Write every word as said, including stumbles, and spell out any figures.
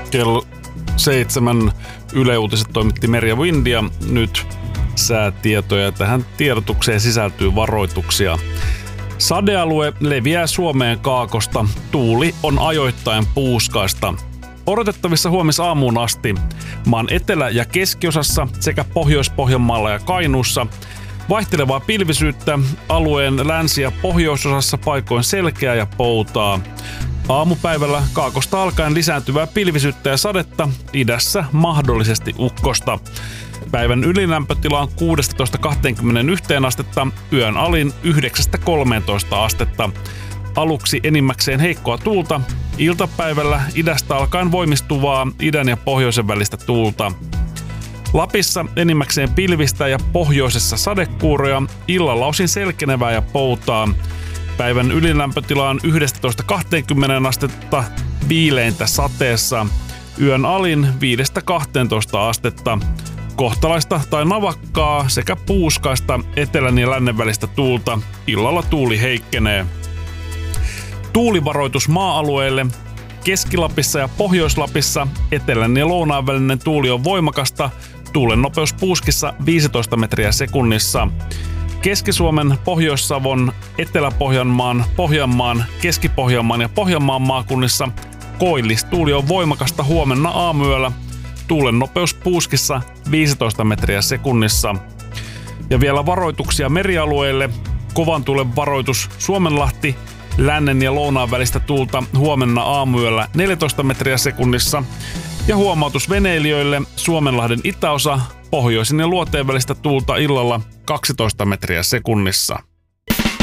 kello seitsemän Yle Uutiset toimitti Merja Windia. Nyt säätietoja. Tähän tiedotukseen sisältyy varoituksia. Sadealue leviää Suomeen kaakosta. Tuuli on ajoittain puuskaista. Odotettavissa huomisaamuun asti maan etelä- ja keskiosassa sekä Pohjois-Pohjanmaalla ja Kainuussa vaihtelevaa pilvisyyttä, alueen länsi- ja pohjoisosassa paikoin selkeää ja poutaa. Aamupäivällä kaakosta alkaen lisääntyvää pilvisyyttä ja sadetta, idässä mahdollisesti ukkosta. Päivän ylilämpötila on kuusitoista kaksikymmentäyksi astetta, yön alin yhdeksästä kolmeentoista astetta. Aluksi enimmäkseen heikkoa tuulta, iltapäivällä idästä alkaen voimistuvaa idän ja pohjoisen välistä tuulta. Lapissa enimmäkseen pilvistä ja pohjoisessa sadekuuroja, illalla osin selkenevää ja poutaa. Päivän ylilämpötila on yksitoista kaksikymmentä astetta, viileintä sateessa. Yön alin viidestä kahteentoista astetta. Kohtalaista tai navakkaa sekä puuskaista etelän ja lännen välistä tuulta. Illalla tuuli heikkenee. Tuulivaroitus maa-alueelle. Keski-Lapissa ja Pohjois-Lapissa etelän ja lounaan välinen tuuli on voimakasta. Tuulen nopeus puuskissa viisitoista metriä sekunnissa. Keski-Suomen, Pohjois-Savon, Etelä-Pohjanmaan, Pohjanmaan, Keski-Pohjanmaan ja Pohjanmaan maakunnissa koillistuuli on voimakasta huomenna aamuyöllä. Tuulen nopeus puuskissa viisitoista metriä sekunnissa. Ja vielä varoituksia merialueille. Kovan tuulen varoitus Suomenlahti, lännen ja lounaan välistä tuulta huomenna aamuyöllä neljätoista metriä sekunnissa. Ja huomautus veneilijöille Suomenlahden itäosa, pohjoisin ja luoteen välistä tuulta illalla kaksitoista metriä sekunnissa.